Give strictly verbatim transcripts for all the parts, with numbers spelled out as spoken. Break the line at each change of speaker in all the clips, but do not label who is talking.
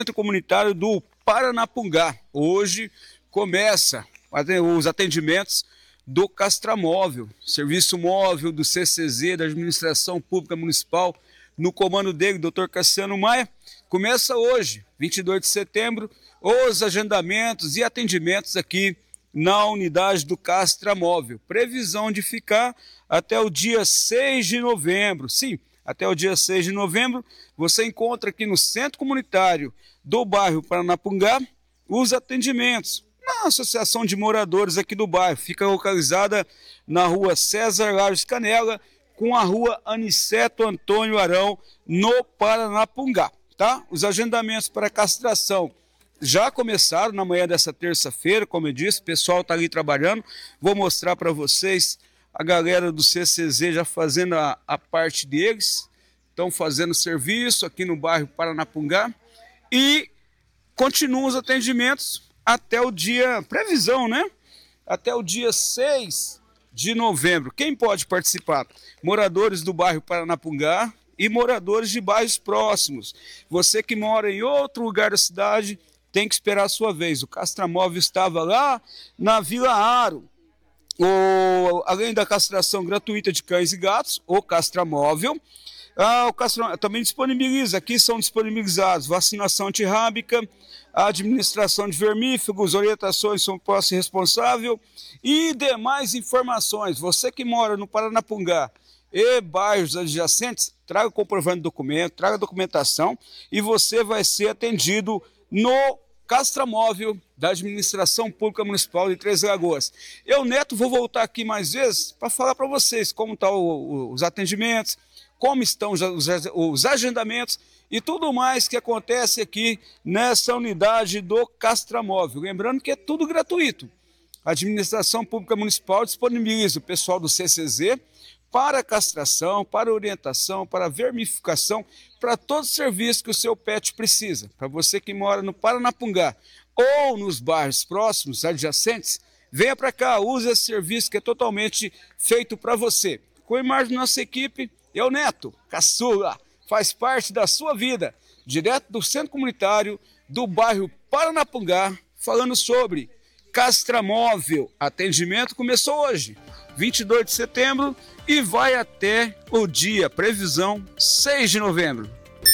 Centro Comunitário do Paranapungá. Hoje começa os atendimentos do Castramóvel, serviço móvel do C C Z, da Administração Pública Municipal, no comando dele, doutor Cassiano Maia. Começa hoje, vinte e dois de setembro, os agendamentos e atendimentos aqui na unidade do Castramóvel. Previsão de ficar até o dia seis de novembro. Sim, até o dia seis de novembro, você encontra aqui no Centro Comunitário do bairro Paranapungá os atendimentos na Associação de Moradores aqui do bairro. Fica localizada na rua César Lages Canela, com a rua Aniceto Antônio Arão, no Paranapungá, tá? Os agendamentos para castração já começaram na manhã dessa terça-feira, como eu disse, o pessoal está ali trabalhando. Vou mostrar para vocês a galera do C C Z já fazendo a, a parte deles. Estão fazendo serviço aqui no bairro Paranapungá. E continuam os atendimentos até o dia, previsão, né? Até o dia seis de novembro. Quem pode participar? Moradores do bairro Paranapungá e moradores de bairros próximos. Você que mora em outro lugar da cidade tem que esperar a sua vez. O Castramóvel estava lá na Vila Aro. O, além da castração gratuita de cães e gatos, o Castramóvel, ah, o Castramóvel também disponibiliza, aqui são disponibilizados vacinação antirrábica, a administração de vermífugos, orientações sobre posse responsável e demais informações. Você que mora no Paranapungá e bairros adjacentes, traga o comprovante de documento, traga a documentação e você vai ser atendido no Castramóvel da Administração Pública Municipal de Três Lagoas. Eu, Neto, vou voltar aqui mais vezes para falar para vocês como estão os atendimentos, como estão os, os agendamentos e tudo mais que acontece aqui nessa unidade do Castramóvel. Lembrando que é tudo gratuito. A Administração Pública Municipal disponibiliza o pessoal do C C Z para castração, para orientação, para vermificação, para todos os serviços que o seu pet precisa. Para você que mora no Paranapungá ou nos bairros próximos, adjacentes, venha para cá, use esse serviço que é totalmente feito para você. Com a imagem da nossa equipe, eu, Neto, caçula, faz parte da sua vida, direto do Centro Comunitário do bairro Paranapungá, falando sobre Castramóvel. Atendimento começou hoje, vinte e dois de setembro, e vai até o dia, previsão, seis de novembro.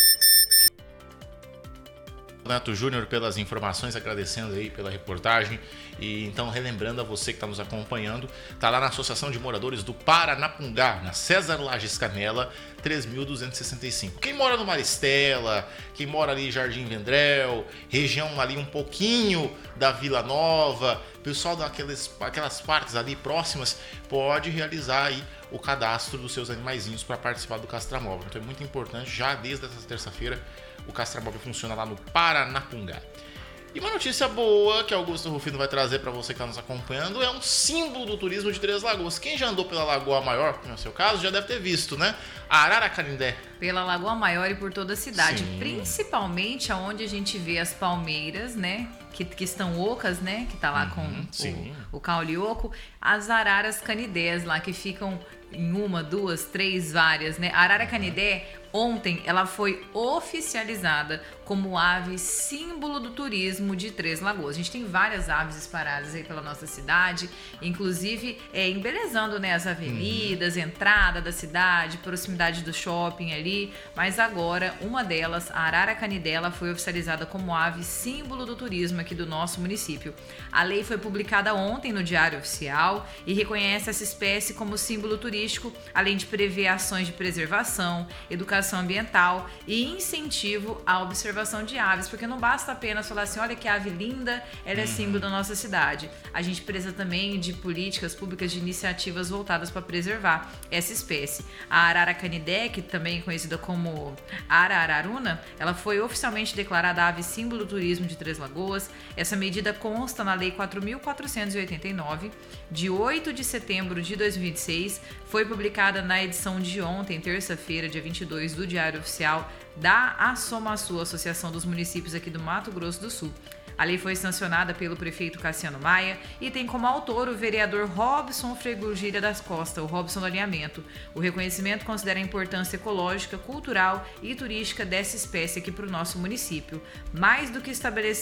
Neto Júnior pelas informações, agradecendo aí pela reportagem. E então, relembrando a você que está nos acompanhando, está lá na Associação de Moradores do Paranapungá, na César Lages Canela, três mil duzentos e sessenta e cinco. Quem mora no Maristela, quem mora ali em Jardim Vendrel, região ali um pouquinho da Vila Nova, pessoal daquelas aquelas partes ali próximas, pode realizar aí o cadastro dos seus animaizinhos para participar do Castramóvel. Então é muito importante, já desde essa terça-feira, o Castramóvel funciona lá no Paranapungá. E uma notícia boa que Augusto Rufino vai trazer para você que está nos acompanhando é um símbolo do turismo de Três Lagoas. Quem já andou pela Lagoa Maior, no seu caso, já deve ter visto, né? A Arara Canindé.
Pela Lagoa Maior e por toda a cidade,
Sim. Principalmente
onde a gente vê as palmeiras, né? Que, que estão ocas, né? Que tá lá
uhum,
com o, o caule oco. As araras canidés lá, que ficam em uma, duas, três, várias, né? A arara canidé, ontem, ela foi oficializada como ave símbolo do turismo de Três Lagoas. A gente tem várias aves espalhadas aí pela nossa cidade, inclusive é, embelezando, né, as avenidas, uhum. entrada da cidade, proximidade do shopping ali, mas agora uma delas, a arara canidé, ela foi oficializada como ave símbolo do turismo aqui do nosso município. A lei foi publicada ontem no Diário Oficial e reconhece essa espécie como símbolo turístico, além de prever ações de preservação, educação ambiental e incentivo à observação de aves, porque não basta apenas falar assim, olha que ave linda, ela é uhum. símbolo da nossa cidade. A gente precisa também de políticas públicas, de iniciativas voltadas para preservar essa espécie. A arara canidé, que também é conhecida como arararuna, ela foi oficialmente declarada ave símbolo do turismo de Três Lagoas. Essa medida consta na Lei quatro mil quatrocentos e oitenta e nove, de oito de setembro de dois mil e vinte e seis, foi publicada na edição de ontem, terça-feira, dia vinte e dois, do Diário Oficial da Assomaçu, Associação dos Municípios aqui do Mato Grosso do Sul. A lei foi sancionada pelo prefeito Cassiano Maia e tem como autor o vereador Robson Fregurgíria das Costa, o Robson do Alinhamento. O reconhecimento considera a importância ecológica, cultural e turística dessa espécie aqui para o nosso município. Mais do que estabelecer